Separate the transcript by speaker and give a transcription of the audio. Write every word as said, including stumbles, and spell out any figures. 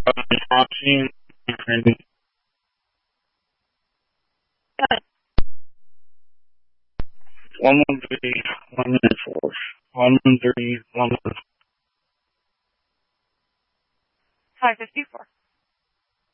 Speaker 1: Foxy and one one three, one minute four. One one three, one one.
Speaker 2: Five fifty four.